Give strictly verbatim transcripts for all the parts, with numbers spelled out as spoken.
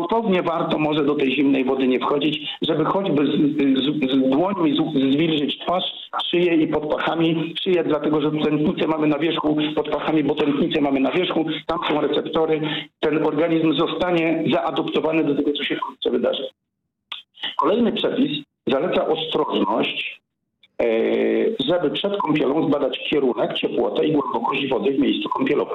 gwałtownie warto może do tej zimnej wody nie wchodzić, żeby choćby z, z, z dłońmi z, zwilżyć twarz, szyję i pod pachami. Szyję dlatego, że tętnicę mamy na wierzchu, pod pachami, bo tętnicę mamy na wierzchu, tam są receptory. Ten organizm zostanie zaadoptowany do tego, co się wkrótce wydarzy. Kolejny przepis zaleca ostrożność, żeby przed kąpielą zbadać kierunek, ciepłotę i głębokość wody w miejscu kąpielowym.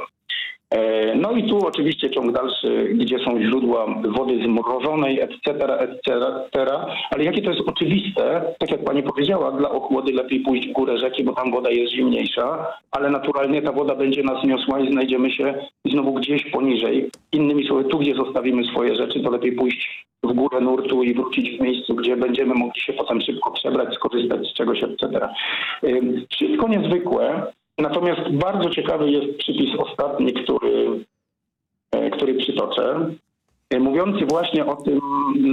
No i tu oczywiście ciąg dalszy, gdzie są źródła wody zmrożonej, et cetera, et cetera. Ale jakie to jest oczywiste, tak jak pani powiedziała, dla ochłody lepiej pójść w górę rzeki, bo tam woda jest zimniejsza, ale naturalnie ta woda będzie nas niosła i znajdziemy się znowu gdzieś poniżej. Innymi słowy, tu gdzie zostawimy swoje rzeczy, to lepiej pójść w górę nurtu i wrócić w miejscu, gdzie będziemy mogli się potem szybko przebrać, skorzystać z czegoś, et cetera. Wszystko niezwykłe. Natomiast bardzo ciekawy jest przypis ostatni, który, który przytoczę, mówiący właśnie o tym,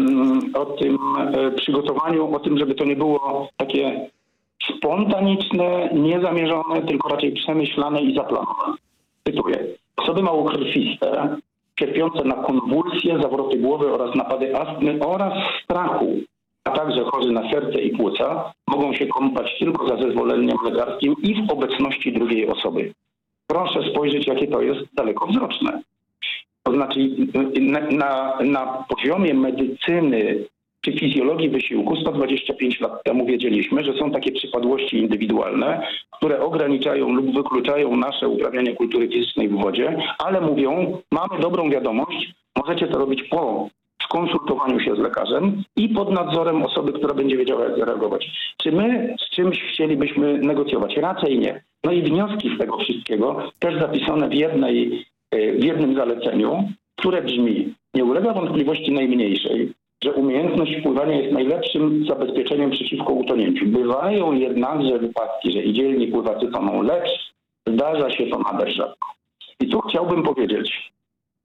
o tym przygotowaniu, o tym, żeby to nie było takie spontaniczne, niezamierzone, tylko raczej przemyślane i zaplanowane. Cytuję. Osoby małokrwiste, cierpiące na konwulsje, zawroty głowy oraz napady astmy oraz strachu, a także chorzy na serce i płuca, mogą się kąpać tylko za zezwoleniem lekarskim i w obecności drugiej osoby. Proszę spojrzeć, jakie to jest dalekowzroczne. To znaczy na, na, na poziomie medycyny czy fizjologii wysiłku sto dwadzieścia pięć lat temu wiedzieliśmy, że są takie przypadłości indywidualne, które ograniczają lub wykluczają nasze uprawianie kultury fizycznej w wodzie, ale mówią, mamy dobrą wiadomość, możecie to robić po skonsultowaniu się z lekarzem i pod nadzorem osoby, która będzie wiedziała, jak zareagować. Czy my z czymś chcielibyśmy negocjować? Raczej nie. No i wnioski z tego wszystkiego też zapisane w, jednej, w jednym zaleceniu, które brzmi, nie ulega wątpliwości najmniejszej, że umiejętność pływania jest najlepszym zabezpieczeniem przeciwko utonięciu. Bywają jednakże wypadki, że i dzielni pływacy toną, lecz zdarza się to nader rzadko. I tu chciałbym powiedzieć,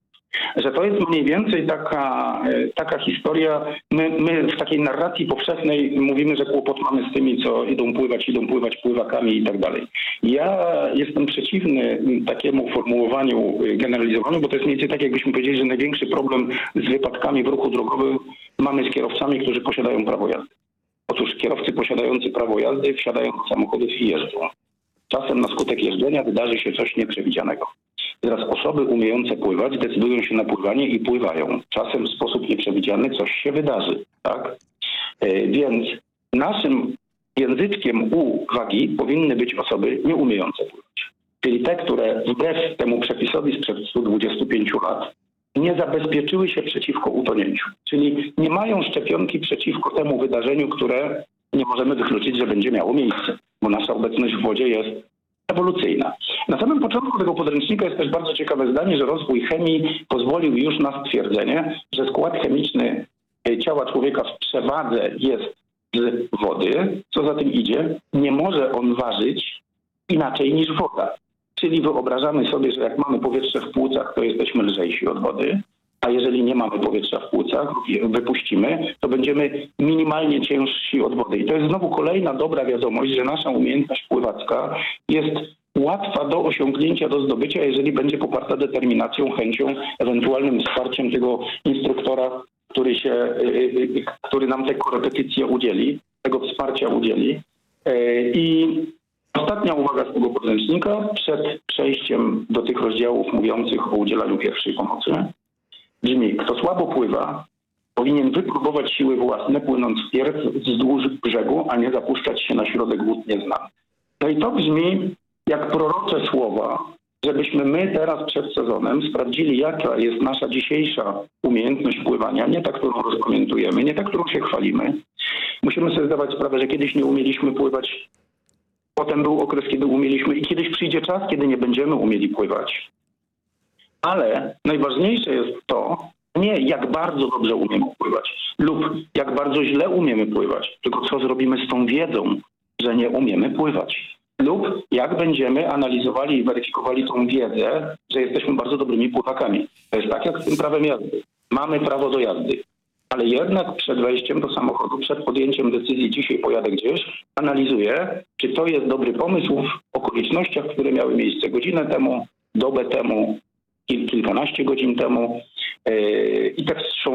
że to jest mniej więcej taka, taka historia, my, my w takiej narracji powszechnej mówimy, że kłopot mamy z tymi, co idą pływać, idą pływać pływakami i tak dalej. Ja jestem przeciwny takiemu formułowaniu, generalizowaniu, bo to jest mniej więcej tak, jakbyśmy powiedzieli, że największy problem z wypadkami w ruchu drogowym mamy z kierowcami, którzy posiadają prawo jazdy. Otóż kierowcy posiadający prawo jazdy wsiadają do samochodów i jeżdżą. Czasem na skutek jeżdżenia wydarzy się coś nieprzewidzianego. Teraz osoby umiejące pływać decydują się na pływanie i pływają. Czasem w sposób nieprzewidziany coś się wydarzy, tak? Yy, więc naszym języczkiem uwagi powinny być osoby nieumiejące pływać. Czyli te, które wbrew temu przepisowi sprzed stu dwudziestu pięciu lat nie zabezpieczyły się przeciwko utonięciu. Czyli nie mają szczepionki przeciwko temu wydarzeniu, które nie możemy wykluczyć, że będzie miało miejsce, bo nasza obecność w wodzie jest ewolucyjna. Na samym początku tego podręcznika jest też bardzo ciekawe zdanie, że rozwój chemii pozwolił już na stwierdzenie, że skład chemiczny ciała człowieka w przewadze jest z wody, co za tym idzie, nie może on ważyć inaczej niż woda. Czyli wyobrażamy sobie, że jak mamy powietrze w płucach, to jesteśmy lżejsi od wody, a jeżeli nie mamy powietrza w płucach, wypuścimy, to będziemy minimalnie ciężsi od wody. I to jest znowu kolejna dobra wiadomość, że nasza umiejętność pływacka jest łatwa do osiągnięcia, do zdobycia, jeżeli będzie poparta determinacją, chęcią, ewentualnym wsparciem tego instruktora, który, się, który nam te korepetycje udzieli, tego wsparcia udzieli. I ostatnia uwaga z tego podręcznika, przed przejściem do tych rozdziałów mówiących o udzielaniu pierwszej pomocy, brzmi, kto słabo pływa, powinien wypróbować siły własne, płynąc wpierw wzdłuż brzegu, a nie zapuszczać się na środek wód nieznanych. No i to brzmi jak prorocze słowa, żebyśmy my teraz przed sezonem sprawdzili, jaka jest nasza dzisiejsza umiejętność pływania, nie ta, którą rozkomentujemy, nie ta, którą się chwalimy. Musimy sobie zdawać sprawę, że kiedyś nie umieliśmy pływać, potem był okres, kiedy umieliśmy i kiedyś przyjdzie czas, kiedy nie będziemy umieli pływać. Ale najważniejsze jest to, nie jak bardzo dobrze umiemy pływać lub jak bardzo źle umiemy pływać, tylko co zrobimy z tą wiedzą, że nie umiemy pływać. Lub jak będziemy analizowali i weryfikowali tą wiedzę, że jesteśmy bardzo dobrymi pływakami. To jest tak jak z tym prawem jazdy. Mamy prawo do jazdy, ale jednak przed wejściem do samochodu, przed podjęciem decyzji dzisiaj pojadę gdzieś, analizuję, czy to jest dobry pomysł w okolicznościach, które miały miejsce godzinę temu, dobę temu, kilkanaście godzin temu. Yy, I te